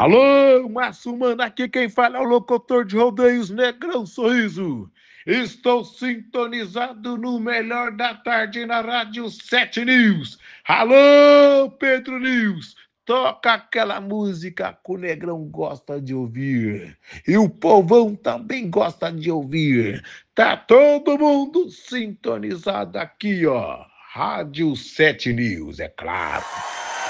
Alô, Márcio Mano, aqui quem fala é o locutor de rodeios Negrão Sorriso. Estou sintonizado no melhor da tarde na Rádio 7 News. Alô, Pedro News, toca aquela música que o Negrão gosta de ouvir. E o povão também gosta de ouvir. Tá todo mundo sintonizado aqui, ó. Rádio 7 News, é claro.